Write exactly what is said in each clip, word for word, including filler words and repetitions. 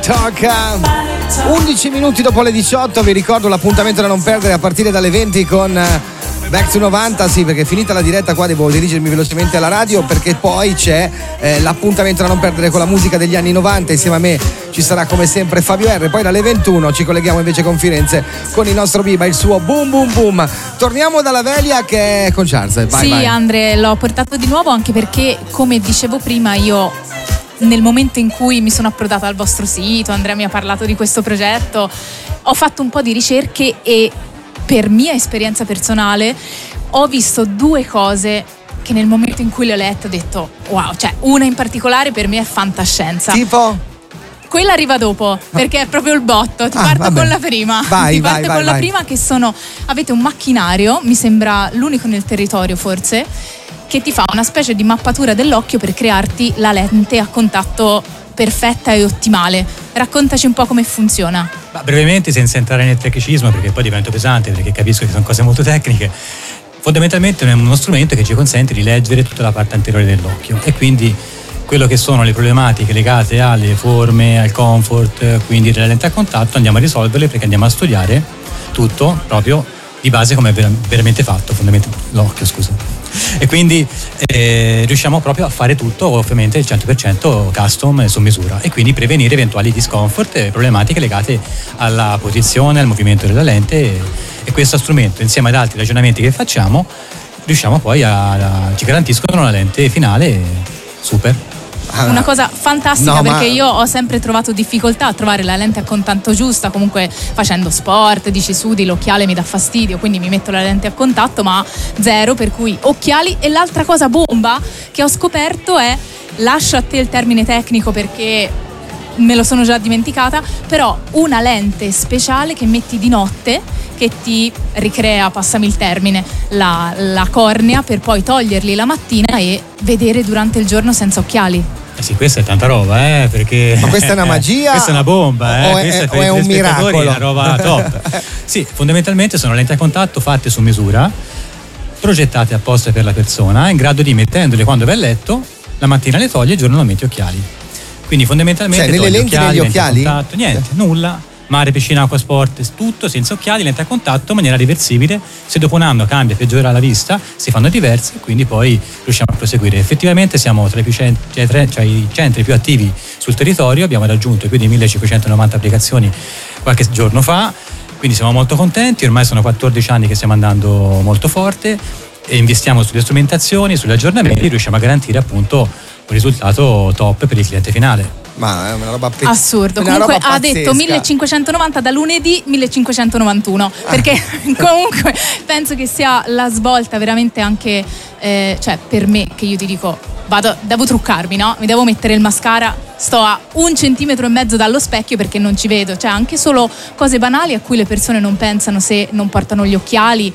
Tocca undici minuti dopo le diciotto, vi ricordo l'appuntamento da non perdere a partire dalle venti con Back to novanta, sì, perché finita la diretta qua devo dirigermi velocemente alla radio, perché poi c'è eh, l'appuntamento da non perdere con la musica degli anni novanta. Insieme a me ci sarà come sempre Fabio R. Poi dalle ventuno ci colleghiamo invece con Firenze con il nostro Biba, il suo Boom Boom Boom. Torniamo dalla Velia che è con Charles. Vai, sì, vai. Andre, l'ho portato di nuovo anche perché, come dicevo prima, io nel momento in cui mi sono approdata al vostro sito, Andrea mi ha parlato di questo progetto, ho fatto un po' di ricerche e per mia esperienza personale ho visto due cose che nel momento in cui le ho lette ho detto wow, cioè una in particolare per me è fantascienza. Tipo? Quella arriva dopo, perché è proprio il botto. Ti ah, parto vabbè. con la prima. Vai, Ti vai, parto vai, con vai. la prima, che sono, avete un macchinario, mi sembra l'unico nel territorio forse, che ti fa una specie di mappatura dell'occhio per crearti la lente a contatto perfetta e ottimale. Raccontaci un po' come funziona. Ma brevemente, senza entrare nel tecnicismo, perché poi divento pesante, perché capisco che sono cose molto tecniche. Fondamentalmente è uno strumento che ci consente di leggere tutta la parte anteriore dell'occhio e quindi quello che sono le problematiche legate alle forme, al comfort, quindi della lente a contatto, andiamo a risolverle perché andiamo a studiare tutto proprio di base come è ver- veramente fatto, fondamentalmente l'occhio, scusa. E quindi eh, riusciamo proprio a fare tutto ovviamente il cento per cento custom e su misura e quindi prevenire eventuali discomfort e problematiche legate alla posizione, al movimento della lente e, e questo strumento insieme ad altri ragionamenti che facciamo riusciamo poi a, a ci garantiscono una lente finale super. Una cosa fantastica, no, perché ma... io ho sempre trovato difficoltà a trovare la lente a contatto giusta, comunque facendo sport, dici sudi, l'occhiale mi dà fastidio, quindi mi metto la lente a contatto, ma zero, per cui occhiali. E l'altra cosa bomba che ho scoperto è, lascio a te il termine tecnico perché me lo sono già dimenticata, però una lente speciale che metti di notte che ti ricrea, passami il termine, la, la cornea per poi toglierli la mattina e vedere durante il giorno senza occhiali. Eh sì, questa è tanta roba, eh, perché... Ma questa è una magia? Questa è una bomba, eh. O è, Questa è, per o è i un telespettatori miracolo? È una roba top. Sì, fondamentalmente sono lenti a contatto fatte su misura, progettate apposta per la persona, in grado di, mettendole quando va a letto, la mattina le toglie e il giorno non metti occhiali. Quindi fondamentalmente cioè, nelle toglie lenti occhiali, negli lenti a occhiali? contatto, niente, nulla. Mare, piscina, acqua, sport, tutto senza occhiali, lente a contatto in maniera reversibile. Se dopo un anno cambia, peggiora la vista, si fanno diverse e quindi poi riusciamo a proseguire. Effettivamente siamo tra i, più centri, cioè, tra, cioè, i centri più attivi sul territorio, abbiamo raggiunto più di millecinquecentonovanta applicazioni qualche giorno fa, quindi siamo molto contenti. Ormai sono quattordici anni che stiamo andando molto forte e investiamo sulle strumentazioni, sugli aggiornamenti, riusciamo a garantire appunto un risultato top per il cliente finale. Ma è una roba pe- assurdo. una Comunque roba ha detto millecinquecentonovanta da lunedì, millecinquecentonovantuno, perché comunque penso che sia la svolta veramente anche eh, cioè per me, che io ti dico vado, devo truccarmi, no? Mi devo mettere il mascara, sto a un centimetro e mezzo dallo specchio perché non ci vedo, cioè anche solo cose banali a cui le persone non pensano se non portano gli occhiali.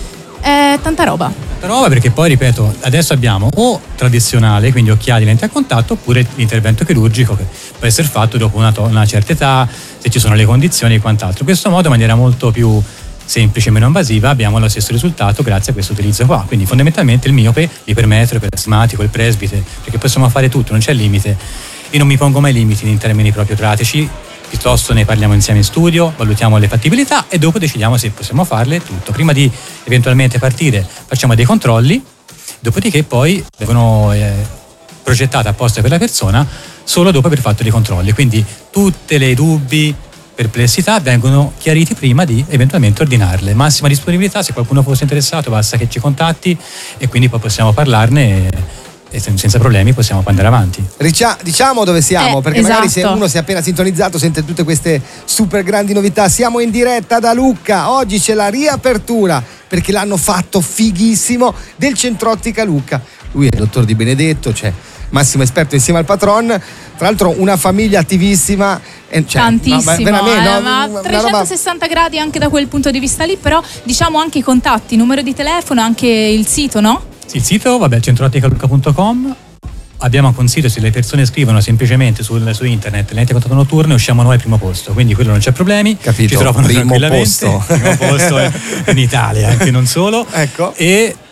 È tanta roba. Tanta roba, perché poi, ripeto, adesso abbiamo o tradizionale, quindi occhiali, lenti a contatto, oppure l'intervento chirurgico che può essere fatto dopo una, to- una certa età, se ci sono le condizioni e quant'altro. In questo modo, in maniera molto più semplice e meno invasiva, abbiamo lo stesso risultato grazie a questo utilizzo qua. Quindi fondamentalmente il miope, l'ipermetrope, l'asmatico, il presbite, perché possiamo fare tutto, non c'è limite. Io non mi pongo mai limiti in termini proprio pratici, piuttosto ne parliamo insieme in studio, valutiamo le fattibilità e dopo decidiamo se possiamo farle tutto. Prima di eventualmente partire facciamo dei controlli, dopodiché poi vengono eh, progettate apposta per la persona solo dopo aver fatto dei controlli. Quindi tutte le dubbi, perplessità vengono chiariti prima di eventualmente ordinarle. Massima disponibilità, se qualcuno fosse interessato basta che ci contatti e quindi poi possiamo parlarne e senza problemi possiamo andare avanti. Ricia- diciamo dove siamo, eh, perché esatto. magari se uno si è appena sintonizzato sente tutte queste super grandi novità. Siamo in diretta da Lucca, oggi c'è la riapertura perché l'hanno fatto fighissimo del Centro Ottica Lucca. Lui è il dottor Di Benedetto, cioè massimo esperto insieme al patron, tra l'altro una famiglia attivissima, cioè, tantissimo, no, veramente, eh, no, ma una trecentosessanta roba... gradi anche da quel punto di vista lì. Però diciamo anche i contatti, numero di telefono, anche il sito, no? Sì, il sito, vabbè, centro ottica lucca punto com. Abbiamo anche un sito, se le persone scrivono semplicemente sul, su internet lenti a contatto notturne, usciamo noi al primo posto, quindi quello non c'è problemi. Capito, ci trovano primo tranquillamente posto. primo posto in Italia, anche non solo. Ecco. E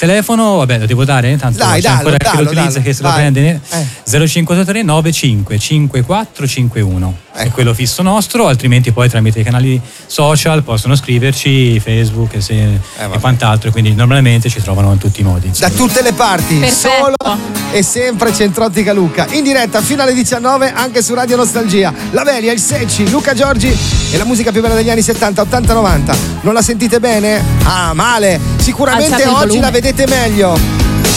telefono, vabbè, lo devo dare, tanto dai, c'è dallo, ancora dallo, chi lo utilizza, dallo, che se lo dai. prende. Eh. zero cinque tre nove cinque cinque quattro cinque uno è Ecco. quello fisso nostro, altrimenti poi tramite i canali social possono scriverci, Facebook e, se, vabbè. e quant'altro, quindi normalmente ci trovano in tutti i modi. Da tutte le parti, Perfetto. solo e sempre Centrottica Luca, in diretta fino alle diciannove anche su Radio Nostalgia. La Velia, il Secci, Luca Giorgi e la musica più bella degli anni settanta, ottanta, novanta. Non la sentite bene? Ah, male. Sicuramente Alzate il oggi volume. la vedete meglio.